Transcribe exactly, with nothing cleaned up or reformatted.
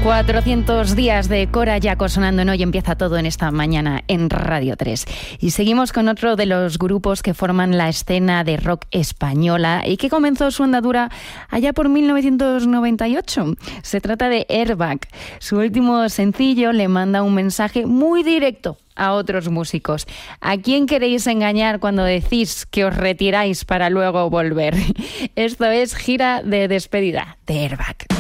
cuatrocientos días de Cora Yaco sonando en Hoy Empieza Todo en esta mañana en Radio tres. Y seguimos con otro de los grupos que forman la escena de rock española y que comenzó su andadura allá por mil novecientos noventa y ocho. Se trata de Airbag. Su último sencillo le manda un mensaje muy directo a otros músicos. ¿A quién queréis engañar cuando decís que os retiráis para luego volver? Esto es gira de despedida de Airbag.